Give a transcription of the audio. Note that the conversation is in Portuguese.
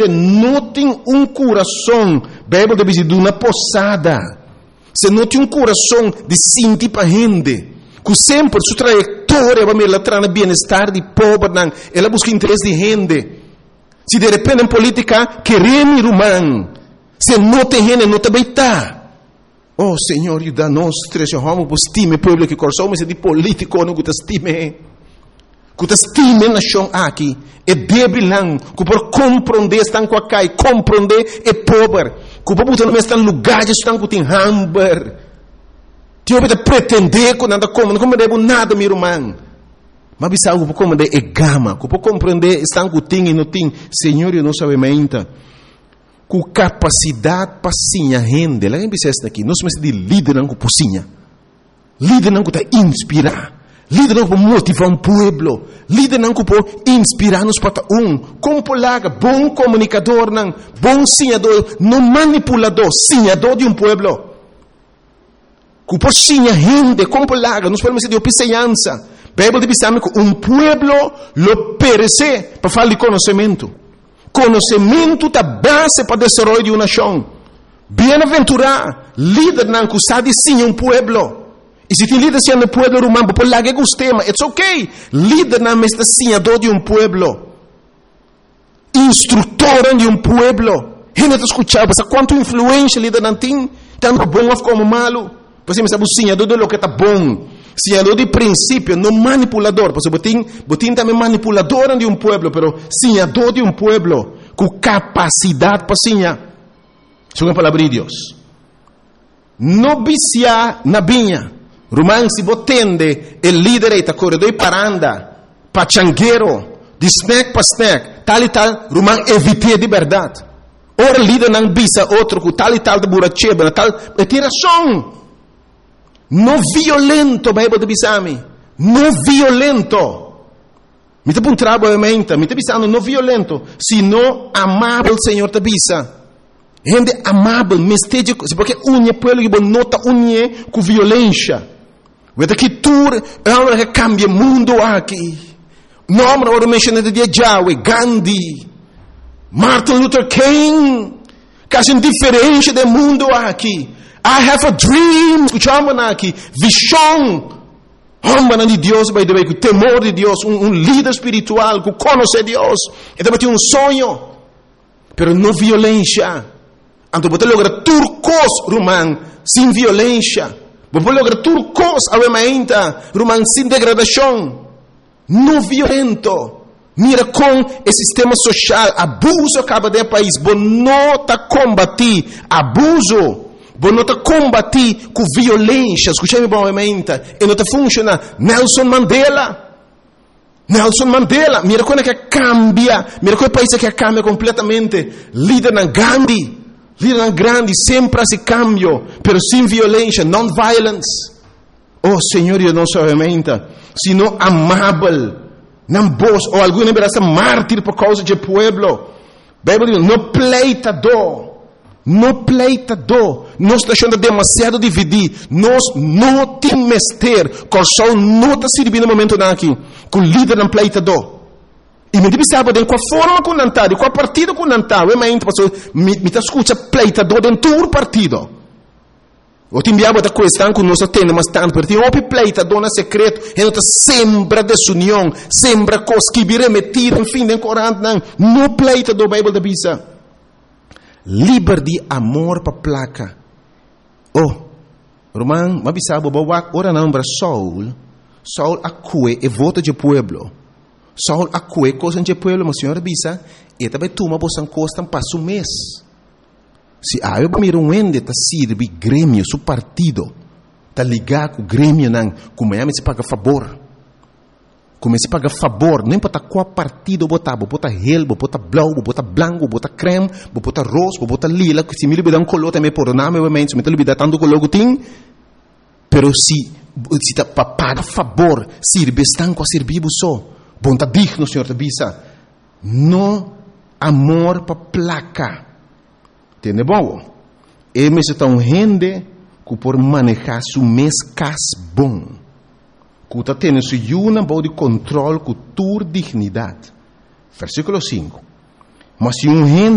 se não tem coração, Bíblia diz de uma posada, se não tem coração de sentir para gente, que sempre sua trajetória vai me levar no bem-estar de pobre, ela busca interesse de gente. Se de repente em política queremos irmão, se não tem gente, não também está. Oh Senhor, ajuda-nos, vamos estime o povo que coração, mas de político não que estime. Que estime a nação aqui, é débil não, que por compreender estão com a cai, compreender é pobre, que por botar no estão lugares estão com tem hambre. Tio pode pretender que nada como, não compreendo nada, meu irmão. Mas bisa algo para compreender é gama, que por compreender estão com tem e não tem, Senhor, eu não sabe ainda. Com capacidade para sinha rende, lá em Bissés aqui, nós somos de líder não com pocinha, líder não com tá inspirar. Líder não para motivar um povo, líder não para inspirar-nos para como polaga, bom comunicador, não, bom sinhador, não manipulador, sinhador de um povo. Que por sinha rende, como polaga, nós podemos ser de opiceança. Bíblia diz que um povo lo perece para falar de conhecimento. Conhecimento é a base para o desenvolvimento de uma nação. Bem-aventurado, líder não que sabe sim um povo. E se tem líder sendo povo romano, por lá que gostema, it's okay. Líder não é senhador de um povo, instrutor de um povo. Gente escuchava, sabe quanto influência líder não tem, tanto bom como malo. Por exemplo, sabe o senhador de lo que está bom, senhador de princípio, não manipulador. Por exemplo, botin também manipulador de um povo, pero senhador de um povo, com capacidade para senhar. Isso é uma palavra de Deus. Não vicia na vinha. Romano si botende il líder ta corredor paranda, pachanguero, di snack pa snack, tal e tal, Romano evite de verdade. Ora líder não bisa outro com tal e tal de buracheba, tal, é tiração. Não violento, Bíblia de bisami. Não violento. Me te puntrabo a mente, me te bisando não violento, sino amável, Senhor te bisa. Gente amável, mesteja, porque unha pueblo que nota unha com violência. Vede que tur é uma que cambia o mundo aqui. Nome agora mencionado de Yahweh, Gandhi, Martin Luther King, que é diferente do mundo aqui. I have a dream, escutamos aqui, visão. Homem de Deus, by the way, com temor de Deus, líder espiritual, que conhece Deus. Então tem sonho, pero não violência. Então você logra turcos, romano, sem violência. Você logra turcos, ainda, romano, sem degradação. Não violento. Mira com o sistema social, abuso acaba de país. Você não está combatir abuso. Você não está combatir com violência. Escutei-me bem, e não está funcionando. Nelson Mandela, mira como é que cambia. Mira como é país que cambia completamente. Líder na Gandhi. Líder grande, sempre esse cambio, pero sem violência, non-violence. Oh, Senhor, eu não somente, sino amável, não vos, ou alguém verá ser mártir por causa do povo. Bíblia diz, não pleitador, nós estamos deixando demasiado dividir, nós não temos mester, coração não está servindo no momento aqui, com o líder não pleitador. E me diz sabe com a forma com nantar, com a partido com nantar, me tá escuta pleitador dentro do partido. Eu te enviava da questão que nós temos mas tanto partido, o pleitador na secreto, e não sembra desunião, sembra coisas que virem metido, enfim, nem corante não pleitador Bíblia da bisa. Liberdade, amor para placa. Oh, Roman, mas sabe bawak ora não para Saul acue e vota de pueblo. Saul acue coisa de pueblo, mas senhora bisa, e também toma bosan costa passo mês. Se eu miro ende tá sirve grêmio, su partido, tá ligado com o grêmio não, como é se paga favor. Como se paga favor, não importa qual partido botar, bota relbo, bota blau, bota branco, bota creme, bota rosa, bota lila, que se me libera color também por nome, obviamente, se me libera tanto color que tem, pero se tá para pagar favor, sirve estão com a servir só. Bom, tá digno, senhor, tá bisa. No amor para placa. Entende bom? E me está gente que por manejar su mês cas bom. Que está tendo su yuna bom de controle com tua dignidade. Versículo 5. Mas se gente